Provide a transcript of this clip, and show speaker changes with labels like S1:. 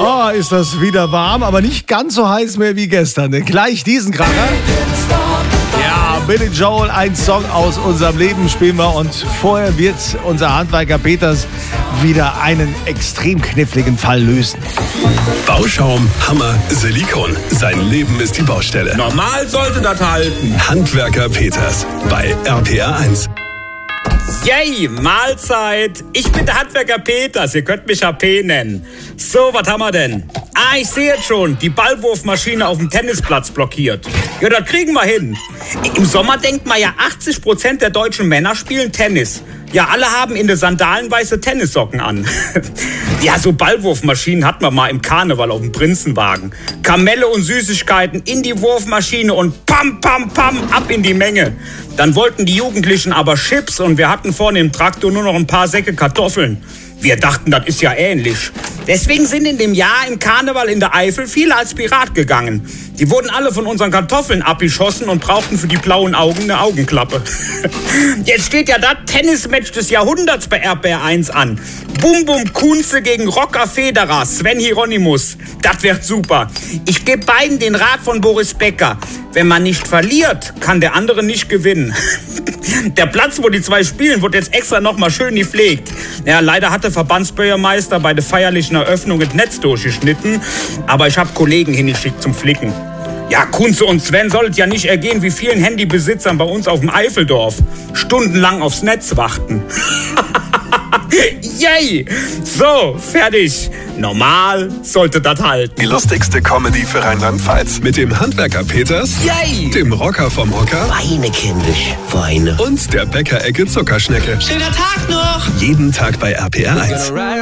S1: Oh, ist das wieder warm, aber nicht ganz so heiß mehr wie gestern. Denn gleich diesen Kracher. Ja, Billy Joel, ein Song aus unserem Leben spielen wir. Und vorher wird unser Handwerker Peters wieder einen extrem kniffligen Fall lösen.
S2: Bauschaum, Hammer, Silikon. Sein Leben ist die Baustelle.
S3: Normal sollte das halten.
S2: Handwerker Peters bei RPR 1.
S3: Yay, Mahlzeit. Ich bin der Handwerker Peters, ihr könnt mich HP nennen. So, was haben wir denn? Ich sehe jetzt schon, die Ballwurfmaschine auf dem Tennisplatz blockiert. Ja, das kriegen wir hin. Im Sommer denkt man ja, 80% der deutschen Männer spielen Tennis. Ja, alle haben in den Sandalen weiße Tennissocken an. Ja, so Ballwurfmaschinen hatten wir mal im Karneval auf dem Prinzenwagen. Kamelle und Süßigkeiten in die Wurfmaschine und pam, pam, pam, ab in die Menge. Dann wollten die Jugendlichen aber Chips und wir hatten vorne im Traktor nur noch ein paar Säcke Kartoffeln. Wir dachten, das ist ja ähnlich. Deswegen sind in dem Jahr im Karneval in der Eifel viele als Pirat gegangen. Die wurden alle von unseren Kartoffeln abgeschossen und brauchten für die blauen Augen eine Augenklappe. Jetzt steht ja das Tennismatch des Jahrhunderts bei RPR 1 an. Bum Bum Kunze gegen Rocker Federer, Sven Hieronymus. Das wird super. Ich gebe beiden den Rat von Boris Becker. Wenn man nicht verliert, kann der andere nicht gewinnen. Der Platz, wo die zwei spielen, wird jetzt extra noch mal schön gepflegt. Ja, leider hat der Verbandsbürgermeister bei der feierlichen Eröffnung das Netz durchgeschnitten. Aber ich habe Kollegen hingeschickt zum Flicken. Ja, Kunze und Sven soll es ja nicht ergehen wie vielen Handybesitzern bei uns auf dem Eifeldorf. Stundenlang aufs Netz warten. Yay! So, fertig. Normal sollte das halten.
S2: Die lustigste Comedy für Rheinland-Pfalz. Mit dem Handwerker Peters,
S3: Yay!
S2: dem Rocker vom Hocker
S4: Weine, kindisch, weine.
S2: und der Bäckerecke Zuckerschnecke.
S4: Schöner Tag noch!
S2: Jeden Tag bei RPR 1.